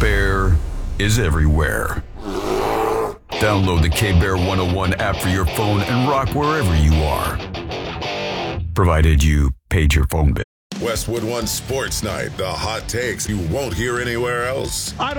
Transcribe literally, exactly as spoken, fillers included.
Bear is everywhere. Download the K-Bear one oh one app for your phone and rock wherever you are. Provided you paid your phone bill. Westwood One Sports Night. The hot takes you won't hear anywhere else. I don't